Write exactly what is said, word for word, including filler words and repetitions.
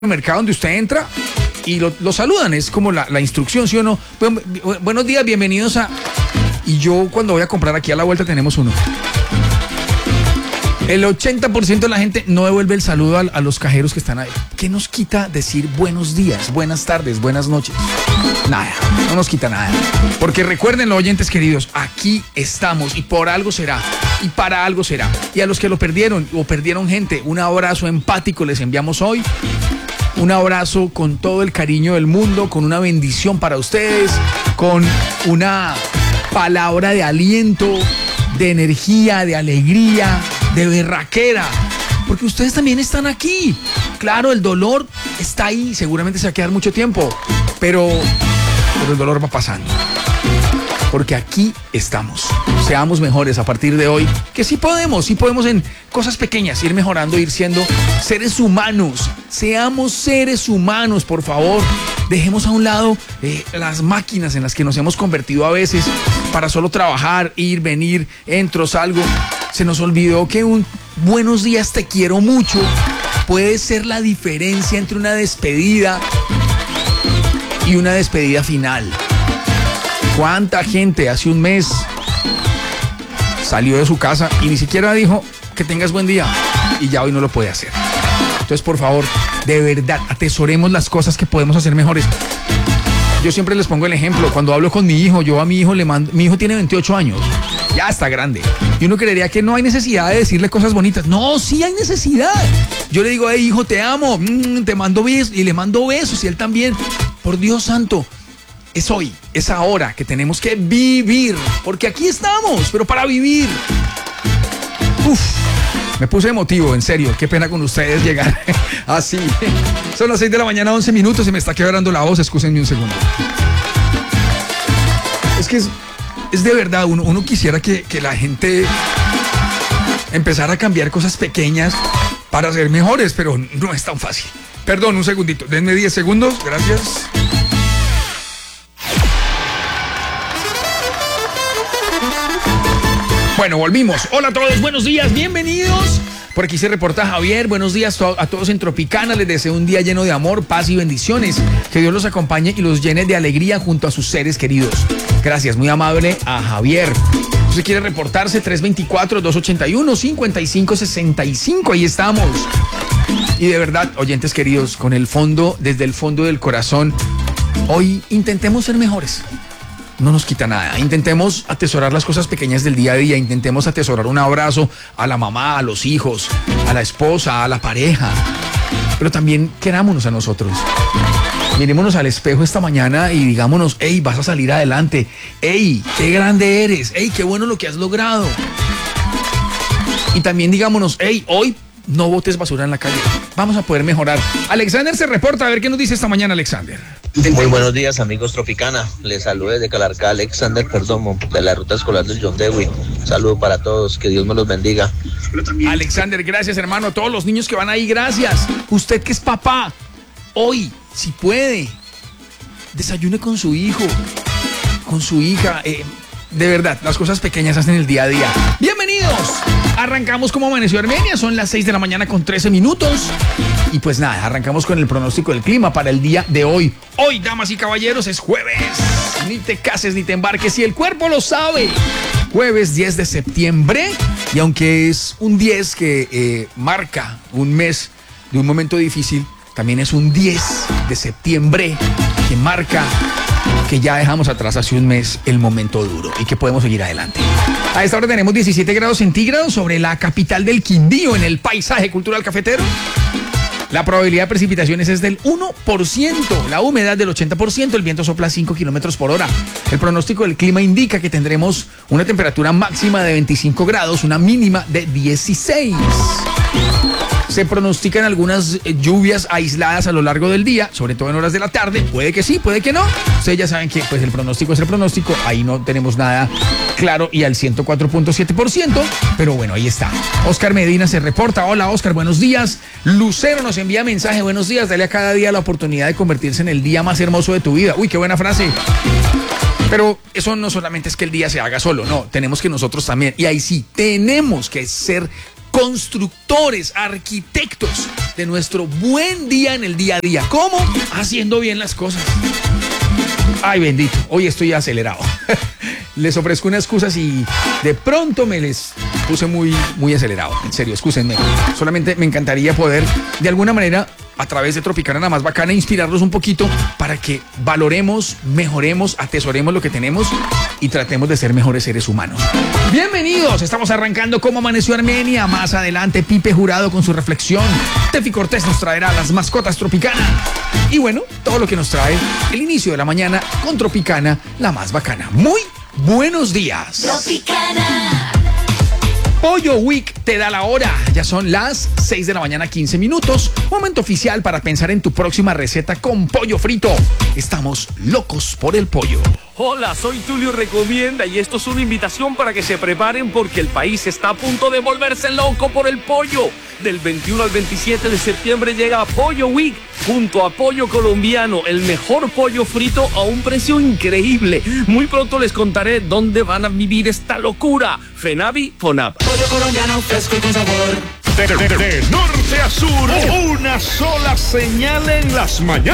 mercado donde usted entra y lo, lo saludan, es como la, la instrucción, ¿sí o no? Bu- bu- buenos días, bienvenidos a... Y yo cuando voy a comprar aquí a la vuelta tenemos uno. El ochenta por ciento de la gente no devuelve el saludo a, a los cajeros que están ahí. ¿Qué nos quita decir buenos días, buenas tardes, buenas noches? Nada, no nos quita nada. Porque recuérdenlo, oyentes queridos, aquí estamos y por algo será, y para algo será. Y a los que lo perdieron o perdieron gente, un abrazo empático les enviamos hoy. Un abrazo con todo el cariño del mundo, con una bendición para ustedes, con una palabra de aliento, de energía, de alegría, de berraquera, porque ustedes también están aquí. Claro, el dolor está ahí, seguramente se va a quedar mucho tiempo, pero, pero el dolor va pasando. Porque aquí estamos. Seamos mejores a partir de hoy, que sí podemos, sí podemos en cosas pequeñas ir mejorando, ir siendo seres humanos. Seamos seres humanos, por favor. Dejemos a un lado eh, las máquinas en las que nos hemos convertido a veces para solo trabajar, ir, venir, entro, salgo. Se nos olvidó que un buenos días, te quiero mucho puede ser la diferencia entre una despedida y una despedida final. ¿Cuánta gente hace un mes salió de su casa y ni siquiera dijo que tengas buen día y ya hoy no lo puede hacer? Entonces, por favor, de verdad, atesoremos las cosas que podemos hacer mejores. Yo siempre les pongo el ejemplo, cuando hablo con mi hijo, yo a mi hijo le mando, mi hijo tiene veintiocho años, ya está grande, y uno creería que no hay necesidad de decirle cosas bonitas. No, sí hay necesidad. Yo le digo, hey hijo, te amo, mm, te mando besos, y le mando besos, y él también. Por Dios santo, es hoy, es ahora que tenemos que vivir, porque aquí estamos, pero para vivir. Uf, me puse emotivo, en serio, qué pena con ustedes llegar así. Son las seis de la mañana, once minutos, y me está quebrando la voz, excúsenme un segundo. Es que es, es de verdad, uno, uno quisiera que, que la gente empezara a cambiar cosas pequeñas para ser mejores, pero no es tan fácil. Perdón, un segundito, denme diez segundos, gracias. Bueno, volvimos. Hola a todos, buenos días, bienvenidos. Por aquí se reporta Javier. Buenos días a todos en Tropicana. Les deseo un día lleno de amor, paz y bendiciones. Que Dios los acompañe y los llene de alegría junto a sus seres queridos. Gracias, muy amable a Javier. Si usted quiere reportarse, tres dos cuatro, dos ocho uno, cinco cinco seis cinco. Ahí estamos. Y de verdad, oyentes queridos, con el fondo, desde el fondo del corazón, hoy intentemos ser mejores. No nos quita nada. Intentemos atesorar las cosas pequeñas del día a día. Intentemos atesorar un abrazo a la mamá, a los hijos, a la esposa, a la pareja. Pero también querámonos a nosotros. Mirémonos al espejo esta mañana y digámonos, hey, vas a salir adelante. Hey, qué grande eres. Hey, qué bueno lo que has logrado. Y también digámonos, hey, hoy no botes basura en la calle. Vamos a poder mejorar. Alexander se reporta. A ver qué nos dice esta mañana, Alexander. Muy buenos días, amigos Tropicana. Les saludo desde Calarcá, Alexander Perdomo, de la ruta escolar del John Dewey. Saludo para todos, que Dios me los bendiga. Alexander, gracias, hermano. A todos los niños que van ahí, gracias. Usted que es papá, hoy, si puede, desayune con su hijo, con su hija. Eh, de verdad, las cosas pequeñas hacen el día a día. ¡Bienvenidos! Arrancamos como amaneció Armenia. Son las seis de la mañana con trece minutos. Y pues nada, arrancamos con el pronóstico del clima para el día de hoy. Hoy, damas y caballeros, es jueves. Ni te cases ni te embarques, si el cuerpo lo sabe. Jueves diez de septiembre. Y aunque es un diez que eh, marca un mes de un momento difícil, también es un diez de septiembre que marca que ya dejamos atrás hace un mes el momento duro y que podemos seguir adelante. A esta hora tenemos diecisiete grados centígrados sobre la capital del Quindío, en el paisaje cultural cafetero. La probabilidad de precipitaciones es del uno por ciento, la humedad del ochenta por ciento, el viento sopla cinco kilómetros por hora. El pronóstico del clima indica que tendremos una temperatura máxima de veinticinco grados, una mínima de dieciséis. Se pronostican algunas lluvias aisladas a lo largo del día, sobre todo en horas de la tarde. Puede que sí, puede que no. Ustedes ya saben que pues, el pronóstico es el pronóstico. Ahí no tenemos nada claro y al ciento cuatro punto siete por ciento. Pero bueno, ahí está. Oscar Medina se reporta. Hola, Oscar, buenos días. Lucero nos envía mensaje. Buenos días. Dale a cada día la oportunidad de convertirse en el día más hermoso de tu vida. Uy, qué buena frase. Pero eso no solamente es que el día se haga solo. No, tenemos que nosotros también. Y ahí sí, tenemos que ser constructores, arquitectos de nuestro buen día en el día a día. ¿Cómo? Haciendo bien las cosas. Ay, bendito, hoy estoy acelerado. Les ofrezco una excusa si de pronto me les puse muy, muy acelerado. En serio, excúsenme. Solamente me encantaría poder, de alguna manera, a través de Tropicana La Más Bacana, inspirarlos un poquito para que valoremos, mejoremos, atesoremos lo que tenemos y tratemos de ser mejores seres humanos. Bienvenidos, estamos arrancando Cómo Amaneció Armenia. Más adelante, Pipe Jurado con su reflexión. Tefi Cortés nos traerá las mascotas Tropicana. Y bueno, todo lo que nos trae el inicio de la mañana con Tropicana La Más Bacana. Muy buenos días. Tropicana. Pollo Week te da la hora. Ya son las seis de la mañana, quince minutos. Momento oficial para pensar en tu próxima receta con pollo frito. Estamos locos por el pollo. Hola, soy Tulio Recomienda y esto es una invitación para que se preparen porque el país está a punto de volverse loco por el pollo. Del veintiuno al veintisiete de septiembre llega Pollo Week junto a Pollo Colombiano, el mejor pollo frito a un precio increíble. Muy pronto les contaré dónde van a vivir esta locura. Fenavi, Fonab. Pollo colombiano fresco y con sabor. De, de, de norte a sur, una sola señal en las mañanas.